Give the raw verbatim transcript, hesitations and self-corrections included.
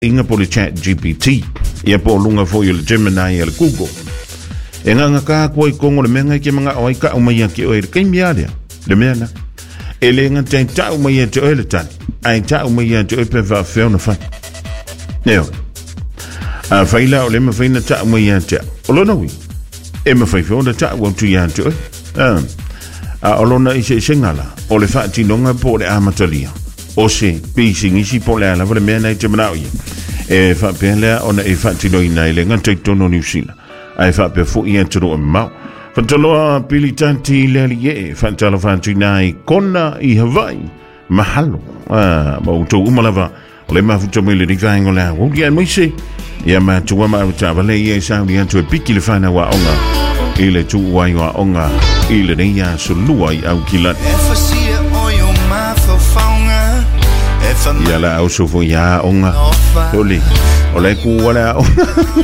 inga po le chat G P T ia po lunga fo le Gemini ia le Google e nga ka ko i kongo le menga ke mga oi ka o mai ke o ke mia le mena e le nga ten ta o mai te o le tan ai ta o mai te o pe va fe ona fa neo a faila o le ma faina ta o mai te o lo no wi e ma fai fe ona ta o tu ya te a a o lo na i se sengala o le fa ti longa po le amatalia o se pisi ngisi po le ala le mena te mana o e fa pele ona e fa ti no ina ile nga te tono New Zealand ai fa pe fu ia tro mau fa tolo pilitanti le ye fa tolo fa nai kona i Hawaii mahalo ah ma uto umalava le ma futo me le divango la o dia mo se ia ma tu ma ta vale ia sa dia tu piki le fana wa onga ile tu wa wa onga ile ne ia so lua i au kila ia la au so fo ia onga oli ole ku wala